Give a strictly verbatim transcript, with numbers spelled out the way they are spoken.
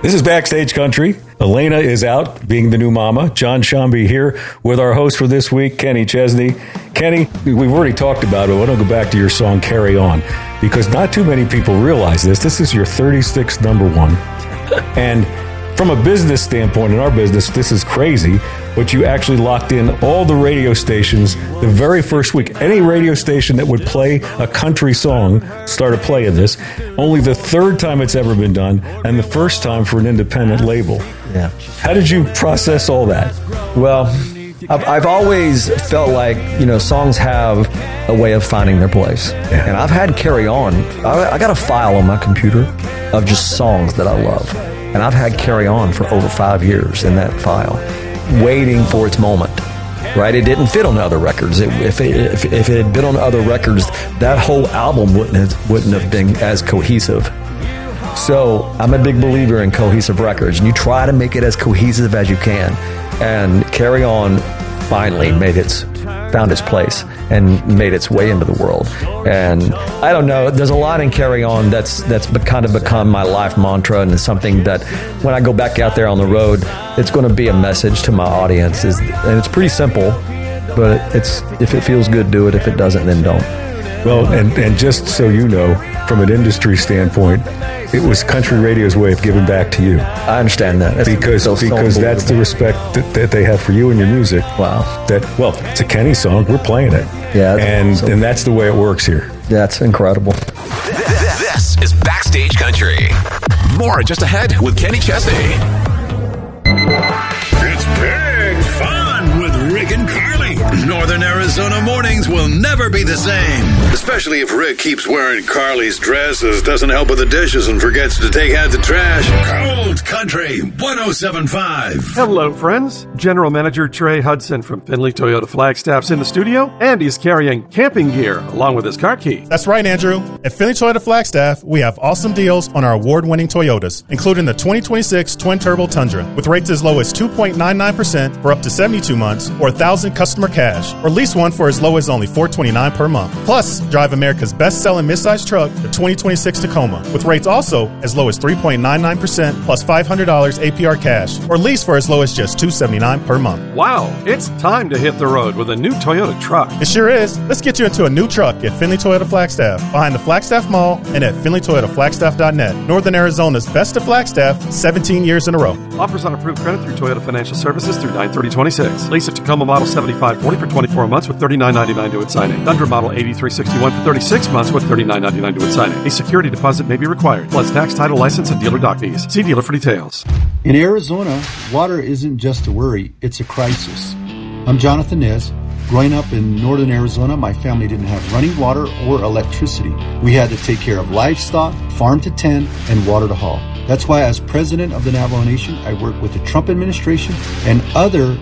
This is Backstage Country. Elena is out, being the new mama. John Shambi here with our host for this week, Kenny Chesney. Kenny, we've already talked about it. I want to go back to your song, Carry On, because not too many people realize this. This is your thirty-sixth number one. And from a business standpoint, in our business, this is crazy, but you actually locked in all the radio stations the very first week. Any radio station that would play a country song started playing this. Only the third time it's ever been done, and the first time for an independent label. Yeah. How did you process all that? Well, I've, I've always felt like, you know, songs have a way of finding their place. Yeah. And I've had Carry On. I, I got a file on my computer of just songs that I love. And I've had Carry On for over five years in that file, waiting for its moment, right? It didn't fit on other records. It, if, it, if, if it had been on other records, that whole album wouldn't have, wouldn't have been as cohesive. So I'm a big believer in cohesive records, and you try to make it as cohesive as you can. And Carry On finally made its found its place and made its way into the world. And I don't know, there's a lot in Carry On that's that's be, kind of become my life mantra, and it's something that when I go back out there on the road, it's going to be a message to my audience. Is and it's pretty simple, but it's if it feels good, do it. If it doesn't, then don't. Well, and, and just so you know, from an industry standpoint, it was country radio's way of giving back to you. I understand that. That's because so, because so that's the respect that, that they have for you and your music. Wow. That, well, it's a Kenny song. We're playing it. Yeah. And, so, and that's the way it works here. That's incredible. This is Backstage Country. More just ahead with Kenny Chesney. It's big fun with Rick and Carly. Northern Arizona mornings will never be the same. Especially if Rick keeps wearing Carly's dresses, doesn't help with the dishes, and forgets to take out the trash. Cold Country one oh seven point five. Hello, friends. General Manager Trey Hudson from Findlay Toyota Flagstaff's in the studio, and he's carrying camping gear along with his car key. That's right, Andrew. At Findlay Toyota Flagstaff, we have awesome deals on our award-winning Toyotas, including the twenty twenty-six Twin-Turbo Tundra, with rates as low as two point nine nine percent for up to seventy-two months, or one thousand customer cash, or lease one for as low as only four hundred twenty-nine dollars per month. Plus, drive America's best-selling midsize truck, the twenty twenty-six Tacoma, with rates also as low as three point nine nine percent plus five hundred dollars A P R cash, or lease for as low as just two hundred seventy-nine dollars per month. Wow, it's time to hit the road with a new Toyota truck. It sure is. Let's get you into a new truck at Findlay Toyota Flagstaff, behind the Flagstaff Mall, and at Findlay Toyota Flagstaff dot net. Northern Arizona's best of Flagstaff, seventeen years in a row. Offers on approved credit through Toyota Financial Services through nine thirty twenty-six. Lease a Tacoma Model seventy-five forty for twenty-four months with thirty-nine ninety-nine to its signing. Tundra Model eighty-three sixty-one for thirty-six months with thirty-nine ninety-nine to its signing. A security deposit may be required, plus tax, title, license, and dealer dock fees. See dealer for details. In Arizona, water isn't just a worry, it's a crisis. I'm Jonathan Nez. Growing up in northern Arizona, my family didn't have running water or electricity. We had to take care of livestock, farm to tend, and water to haul. That's why as president of the Navajo Nation, I work with the Trump administration and other